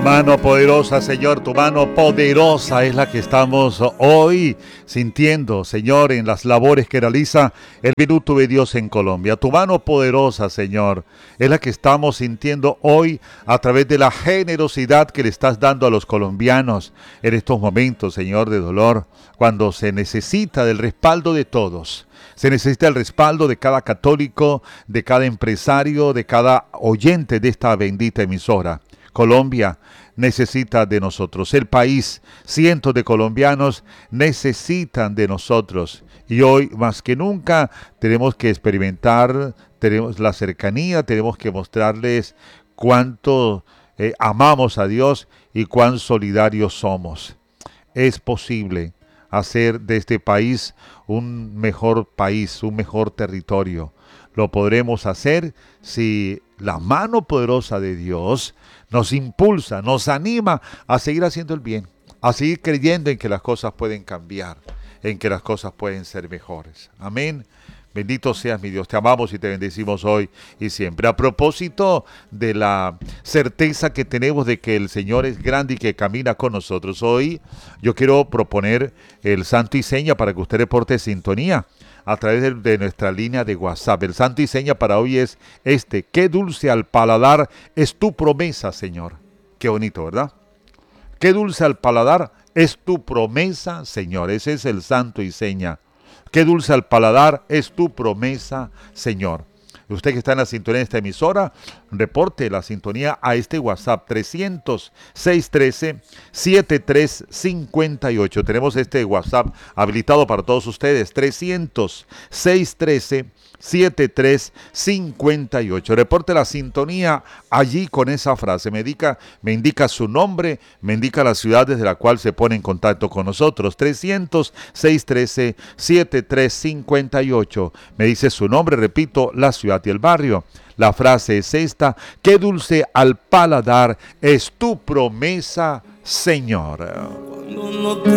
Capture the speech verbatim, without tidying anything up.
mano poderosa, Señor, tu mano poderosa es la que estamos hoy sintiendo, Señor, en las labores que realiza el Minuto de Dios en Colombia. Tu mano poderosa, Señor, es la que estamos sintiendo hoy a través de la generosidad que le estás dando a los colombianos en estos momentos, Señor, de dolor, cuando se necesita del respaldo de todos. Se necesita el respaldo de cada católico, de cada empresario, de cada oyente de esta bendita emisora. Colombia necesita de nosotros. El país, cientos de colombianos necesitan de nosotros. Y hoy, más que nunca, tenemos que experimentar, tenemos la cercanía, tenemos que mostrarles cuánto eh, amamos a Dios y cuán solidarios somos. Es posible hacer de este país un mejor país, un mejor territorio. Lo podremos hacer si la mano poderosa de Dios nos impulsa, nos anima a seguir haciendo el bien, a seguir creyendo en que las cosas pueden cambiar, en que las cosas pueden ser mejores. Amén. Bendito seas, mi Dios, te amamos y te bendecimos hoy y siempre. A propósito de la certeza que tenemos de que el Señor es grande y que camina con nosotros, hoy yo quiero proponer el santo y seña para que usted reporte sintonía a través de, de nuestra línea de WhatsApp. El santo y seña para hoy es este: qué dulce al paladar es tu promesa, Señor. Qué bonito, ¿verdad? Qué dulce al paladar es tu promesa, Señor. Ese es el santo y seña. Qué dulce al paladar es tu promesa, Señor. Usted que está en la sintonía de esta emisora, reporte la sintonía a este WhatsApp trescientos, seiscientos trece, setenta y tres cincuenta y ocho. Tenemos este WhatsApp habilitado para todos ustedes, trescientos, seiscientos trece, setenta y tres cincuenta y ocho. Reporte la sintonía allí con esa frase. Me indica, me indica su nombre, me indica la ciudad desde la cual se pone en contacto con nosotros. trescientos, seiscientos trece, setenta y tres cincuenta y ocho. Me dice su nombre, repito, la ciudad y el barrio. La frase es esta: qué dulce al paladar es tu promesa, Señor. Cuando no te